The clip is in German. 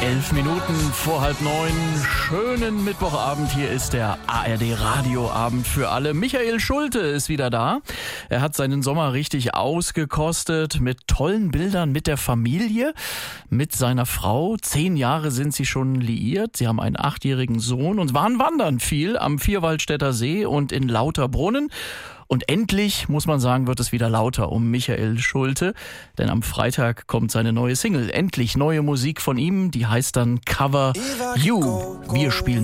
11 Minuten vor 8:30. Schönen Mittwochabend. Hier ist der ARD Radioabend für alle. Michael Schulte ist wieder da. Er hat seinen Sommer richtig ausgekostet mit tollen Bildern mit der Familie, mit seiner Frau. 10 Jahre sind sie schon liiert. Sie haben einen 8-jährigen Sohn und waren wandern viel am Vierwaldstätter See und in Lauterbrunnen. Und endlich, muss man sagen, wird es wieder lauter um Michael Schulte, denn am Freitag kommt seine neue Single. Endlich neue Musik von ihm, die heißt dann Cover You. Wir spielen